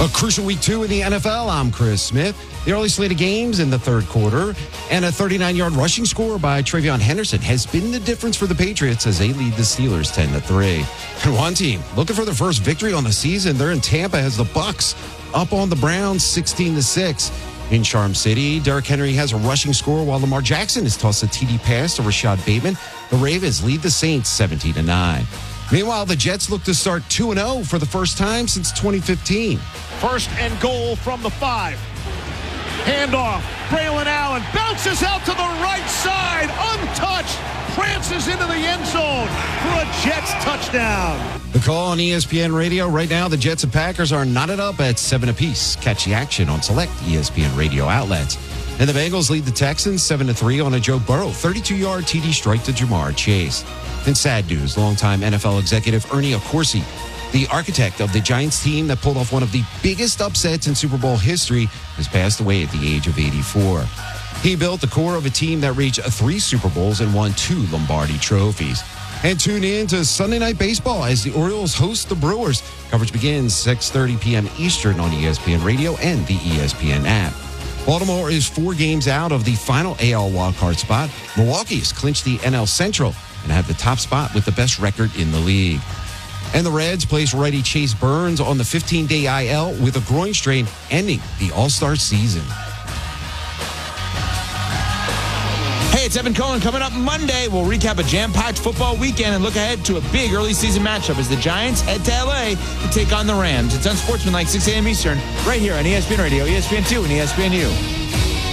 A crucial week 2 in the NFL. I'm Chris Smith. The early slate of games in the third quarter and a 39-yard rushing score by Travion Henderson has been the difference for the Patriots as they lead the Steelers 10-3. And one team looking for their first victory on the season. They're in Tampa as the Bucs up on the Browns 16-6. In Charm City, Derrick Henry has a rushing score while Lamar Jackson has tossed a TD pass to Rashad Bateman. The Ravens lead the Saints 17-9. Meanwhile, the Jets look to start 2-0 for the first time since 2015. First and goal from the 5. Handoff. Braylon Allen bounces out to the right side. Untouched. Prances into the end zone for a Jets touchdown. The call on ESPN Radio right now, the Jets and Packers are knotted up at 7 apiece. Catch the action on select ESPN Radio outlets. And the Bengals lead the Texans 7-3 on a Joe Burrow 32-yard TD strike to Jamar Chase. In sad news, longtime NFL executive Ernie Accorsi, the architect of the Giants team that pulled off one of the biggest upsets in Super Bowl history, has passed away at the age of 84. He built the core of a team that reached 3 Super Bowls and won 2 Lombardi trophies. And tune in to Sunday Night Baseball as the Orioles host the Brewers. Coverage begins 6:30 p.m. Eastern on ESPN Radio and the ESPN app. Baltimore is 4 games out of the final AL wildcard spot. Milwaukee has clinched the NL Central and have the top spot with the best record in the league. And the Reds placed righty Chase Burns on the 15-day IL with a groin strain, ending the All-Star season. Hey, it's Evan Cohen. Coming up Monday, we'll recap a jam-packed football weekend and look ahead to a big early season matchup as the Giants head to L.A. to take on the Rams. It's Unsportsmanlike, 6 a.m. Eastern, right here on ESPN Radio, ESPN2, and ESPNU.